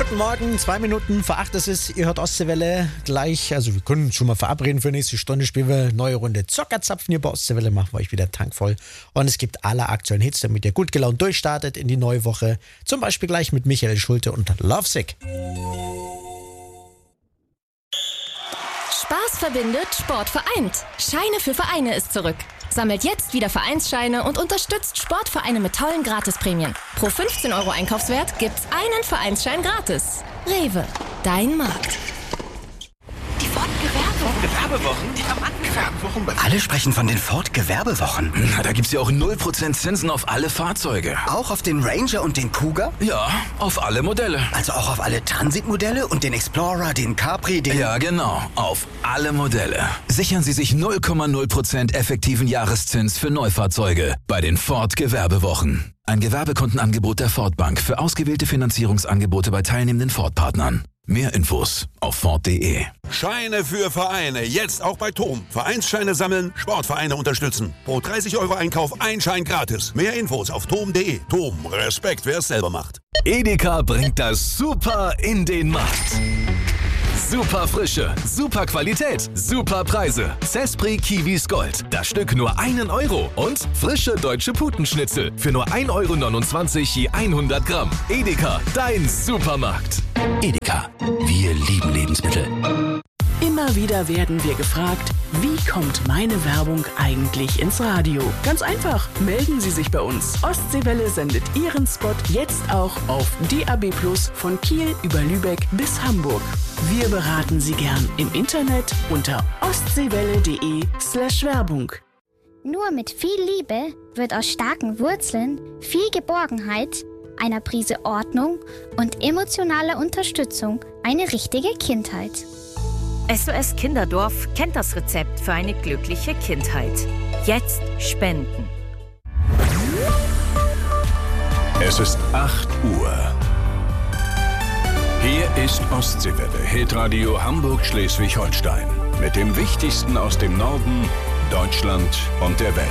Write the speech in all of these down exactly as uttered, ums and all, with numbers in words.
Guten Morgen, zwei Minuten vor acht ist es. Ihr hört Ostseewelle gleich. Also wir können uns schon mal verabreden für nächste Stunde. Spielen wir eine neue Runde Zockerzapfen hier bei Ostseewelle. Machen wir euch wieder tankvoll. Und es gibt alle aktuellen Hits, damit ihr gut gelaunt durchstartet in die neue Woche. Zum Beispiel gleich mit Michael Schulte und Lovesick. Spaß verbindet, Sport vereint. Scheine für Vereine ist zurück. Sammelt jetzt wieder Vereinsscheine und unterstützt Sportvereine mit tollen Gratisprämien. Pro fünfzehn Euro Einkaufswert gibt's einen Vereinsschein gratis. Rewe, dein Markt. Die Ford-Gewerbewochen. Die haben Gewerbewochen. Alle sprechen von den Ford-Gewerbewochen. Na, da gibt's ja auch null Prozent Zinsen auf alle Fahrzeuge. Auch auf den Ranger und den Kuga? Ja, auf alle Modelle. Also auch auf alle Transit-Modelle und den Explorer, den Capri, den... Ja, genau. Auf alle Modelle. Sichern Sie sich null Komma null Prozent effektiven Jahreszins für Neufahrzeuge bei den Ford-Gewerbewochen. Ein Gewerbekundenangebot der Ford Bank für ausgewählte Finanzierungsangebote bei teilnehmenden Ford-Partnern. Mehr Infos auf Ford punkt de. Scheine für Vereine, jetzt auch bei Tom. Vereinsscheine sammeln, Sportvereine unterstützen. Pro dreißig Euro Einkauf ein Schein gratis. Mehr Infos auf tom punkt de. Tom, Respekt, wer es selber macht. Edeka bringt das Super in den Markt. Super Frische, super Qualität, super Preise. Cespri Kiwis Gold. Das Stück nur einen Euro. Und frische deutsche Putenschnitzel für nur ein Euro neunundzwanzig je hundert Gramm. Edeka, dein Supermarkt. Edeka, wir lieben Lebensmittel. Immer wieder werden wir gefragt, wie kommt meine Werbung eigentlich ins Radio? Ganz einfach, melden Sie sich bei uns. Ostseewelle sendet Ihren Spot jetzt auch auf D A B plus, von Kiel über Lübeck bis Hamburg. Wir beraten Sie gern im Internet unter ostseewelle.de slash Werbung. Nur mit viel Liebe wird aus starken Wurzeln viel Geborgenheit, einer Prise Ordnung und emotionaler Unterstützung eine richtige Kindheit. S O S Kinderdorf kennt das Rezept für eine glückliche Kindheit. Jetzt spenden. Es ist acht Uhr. Hier ist Ostseewelle, Hitradio Hamburg-Schleswig-Holstein. Mit dem Wichtigsten aus dem Norden, Deutschland und der Welt.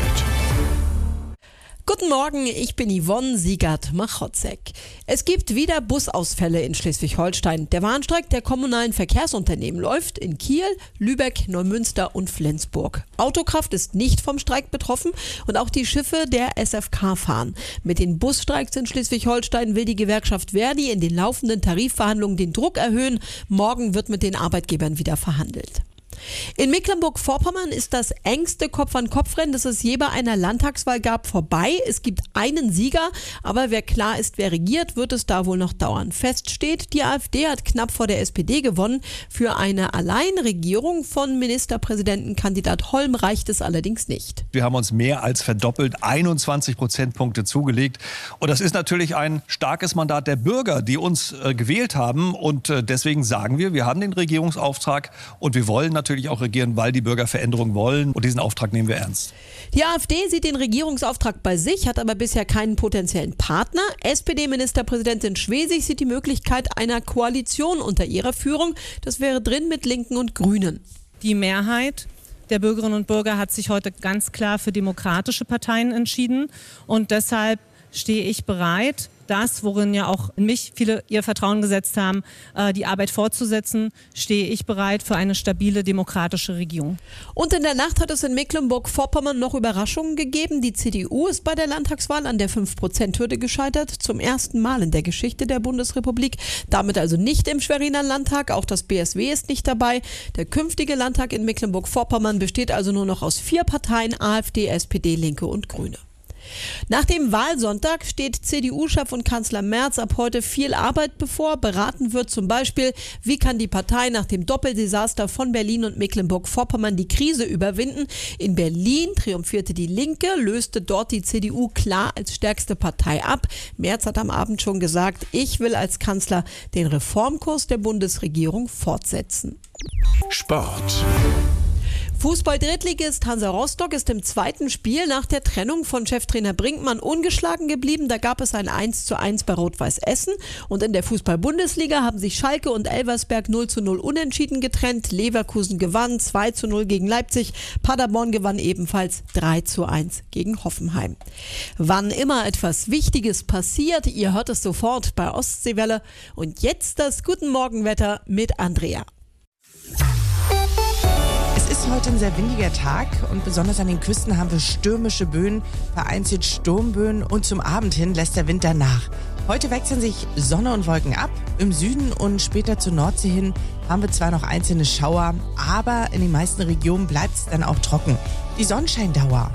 Guten Morgen, ich bin Yvonne Siegert-Machotzek. Es gibt wieder Busausfälle in Schleswig-Holstein. Der Warnstreik der kommunalen Verkehrsunternehmen läuft in Kiel, Lübeck, Neumünster und Flensburg. Autokraft ist nicht vom Streik betroffen und auch die Schiffe der S F K fahren. Mit den Busstreiks in Schleswig-Holstein will die Gewerkschaft Verdi in den laufenden Tarifverhandlungen den Druck erhöhen. Morgen wird mit den Arbeitgebern wieder verhandelt. In Mecklenburg-Vorpommern ist das engste Kopf-an-Kopf-Rennen, das es je bei einer Landtagswahl gab, vorbei. Es gibt einen Sieger, aber wer klar ist, wer regiert, wird es da wohl noch dauern. Fest steht, die AfD hat knapp vor der S P D gewonnen. Für eine Alleinregierung von Ministerpräsidentenkandidat Holm reicht es allerdings nicht. Wir haben uns mehr als verdoppelt, einundzwanzig Prozentpunkte zugelegt. Und das ist natürlich ein starkes Mandat der Bürger, die uns äh, gewählt haben. Und äh, deswegen sagen wir, wir haben den Regierungsauftrag und wir wollen natürlich natürlich auch regieren, weil die Bürger Veränderung wollen. Und diesen Auftrag nehmen wir ernst. Die AfD sieht den Regierungsauftrag bei sich, hat aber bisher keinen potenziellen Partner. S P D-Ministerpräsidentin Schwesig sieht die Möglichkeit einer Koalition unter ihrer Führung. Das wäre drin mit Linken und Grünen. Die Mehrheit der Bürgerinnen und Bürger hat sich heute ganz klar für demokratische Parteien entschieden. Und deshalb stehe ich bereit, das, worin ja auch in mich viele ihr Vertrauen gesetzt haben, die Arbeit fortzusetzen, stehe ich bereit für eine stabile demokratische Regierung. Und in der Nacht hat es in Mecklenburg-Vorpommern noch Überraschungen gegeben. Die C D U ist bei der Landtagswahl an der fünf Prozent Hürde gescheitert. Zum ersten Mal in der Geschichte der Bundesrepublik. Damit also nicht im Schweriner Landtag. Auch das B S W ist nicht dabei. Der künftige Landtag in Mecklenburg-Vorpommern besteht also nur noch aus vier Parteien: AfD, S P D, Linke und Grüne. Nach dem Wahlsonntag steht C D U-Chef und Kanzler Merz ab heute viel Arbeit bevor. Beraten wird zum Beispiel, wie kann die Partei nach dem Doppeldesaster von Berlin und Mecklenburg-Vorpommern die Krise überwinden. In Berlin triumphierte die Linke, löste dort die C D U klar als stärkste Partei ab. Merz hat am Abend schon gesagt, ich will als Kanzler den Reformkurs der Bundesregierung fortsetzen. Sport. Fußball-Drittligist Hansa Rostock ist im zweiten Spiel nach der Trennung von Cheftrainer Brinkmann ungeschlagen geblieben. Da gab es ein eins zu eins bei Rot-Weiß Essen. Und in der Fußball-Bundesliga haben sich Schalke und Elversberg null zu null unentschieden getrennt. Leverkusen gewann zwei zu null gegen Leipzig. Paderborn gewann ebenfalls drei zu eins gegen Hoffenheim. Wann immer etwas Wichtiges passiert, ihr hört es sofort bei Ostseewelle. Und jetzt das Guten Morgenwetter mit Andrea. Es ist heute ein sehr windiger Tag und besonders an den Küsten haben wir stürmische Böen, vereinzelt Sturmböen und zum Abend hin lässt der Wind nach. Heute wechseln sich Sonne und Wolken ab. Im Süden und später zur Nordsee hin haben wir zwar noch einzelne Schauer, aber in den meisten Regionen bleibt es dann auch trocken. Die Sonnenscheindauer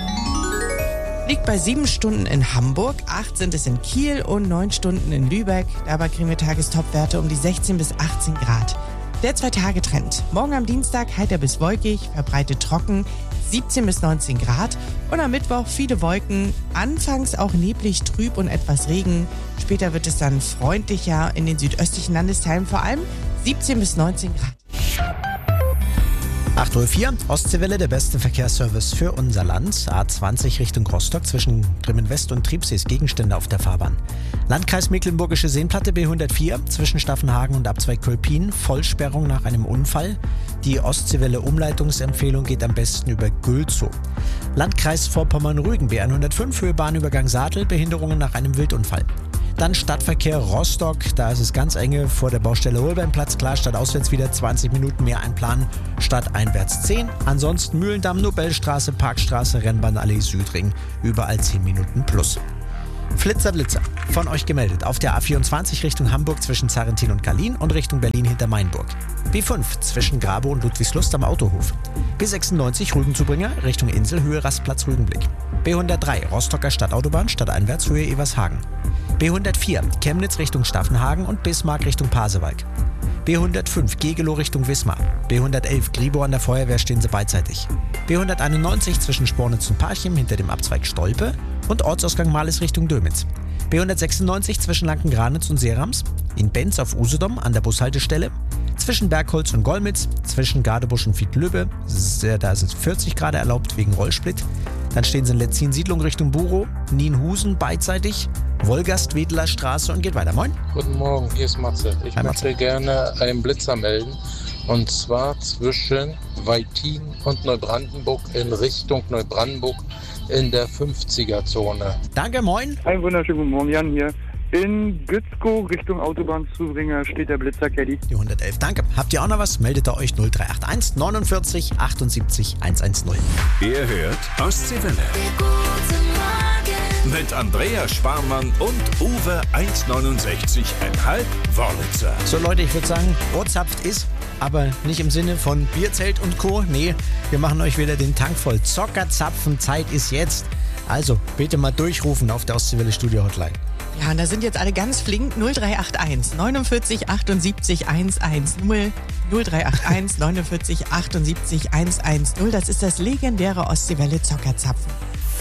liegt bei sieben Stunden in Hamburg, acht sind es in Kiel und neun Stunden in Lübeck. Dabei kriegen wir Tagestopwerte um die sechzehn bis achtzehn Grad. Der Zwei-Tage-Trend. Morgen am Dienstag heiter bis wolkig, verbreitet trocken, siebzehn bis neunzehn Grad. Und am Mittwoch viele Wolken, anfangs auch neblig, trüb und etwas Regen. Später wird es dann freundlicher in den südöstlichen Landesteilen, vor allem siebzehn bis neunzehn Grad. acht Uhr vier, Ostseewelle, der beste Verkehrsservice für unser Land. A zwanzig Richtung Rostock zwischen Grimmen West und Triebsees, Gegenstände auf der Fahrbahn. Landkreis Mecklenburgische Seenplatte B hundertvier zwischen Staffenhagen und Abzweig Kölpin, Vollsperrung nach einem Unfall. Die Ostseewelle Umleitungsempfehlung geht am besten über Gülzow. Landkreis Vorpommern-Rügen B hundertfünf, Höhe Bahnübergang Saatel, Behinderungen nach einem Wildunfall. Dann Stadtverkehr Rostock, da ist es ganz enge vor der Baustelle Holbeinplatz. Klar, stadtauswärts wieder zwanzig Minuten mehr einplanen, stadteinwärts zehn. Ansonsten Mühlendamm, Nobelstraße, Parkstraße, Rennbahnallee, Südring, überall zehn Minuten plus. Flitzer Blitzer, von euch gemeldet. Auf der A vierundzwanzig Richtung Hamburg zwischen Zarrentin und Gallien und Richtung Berlin hinter Mainburg. B fünf zwischen Grabow und Ludwigslust am Autohof. B sechsundneunzig Rügenzubringer Richtung Insel, Höhe Rastplatz Rügenblick. B hundertdrei Rostocker Stadtautobahn, stadteinwärts, Höhe Evershagen. B hundertvier Chemnitz Richtung Staffenhagen und Bismarck Richtung Pasewalk. B hundertfünf Gegelow Richtung Wismar. B hundertelf Gribow an der Feuerwehr, stehen sie beidseitig. B hunderteinundneunzig zwischen Spornitz und Parchim hinter dem Abzweig Stolpe und Ortsausgang Males Richtung Dömitz. B hundertsechsundneunzig zwischen Lankengranitz und Seerams. In Benz auf Usedom an der Bushaltestelle. Zwischen Bergholz und Golmitz. Zwischen Gadebusch und Wiedlübbe. Da ist es vierzig Grad erlaubt wegen Rollsplit. Dann stehen sie in Letzin Siedlung Richtung Burow. Nienhusen beidseitig. Wolgast-Wedler Straße und geht weiter. Moin. Guten Morgen, hier ist Matze. Ich Hi, möchte Matze. gerne einen Blitzer melden. Und zwar zwischen Weitin und Neubrandenburg in Richtung Neubrandenburg in der fünfziger-Zone. Danke, moin. Einen wunderschönen guten Morgen, Jan hier. In Gützkow Richtung Autobahnzubringer steht der Blitzer Caddy. Die hundertelf, danke. Habt ihr auch noch was? Meldet ihr euch null drei acht eins neunundvierzig achtundsiebzig hundertzehn. Ihr hört Ostseewelle. Mit Andrea Sparmann und Uwe eins neunundsechzig Komma fünf Wörlitzer. So Leute, ich würde sagen, Ohrzapft ist, aber nicht im Sinne von Bierzelt und Co. Nee, wir machen euch wieder den Tank voll. Zockerzapfen, Zeit ist jetzt. Also, bitte mal durchrufen auf der Ostseewelle Studio Hotline. Ja, und da sind jetzt alle ganz flink. null drei acht eins neunundvierzig achtundsiebzig hundertzehn. null drei acht eins neunundvierzig achtundsiebzig hundertzehn. Das ist das legendäre Ostseewelle Zockerzapfen.